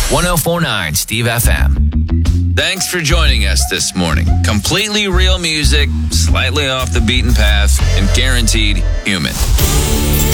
1049 Steve FM. Thanks for joining us this morning. Completely real music, slightly off the beaten path, and guaranteed human.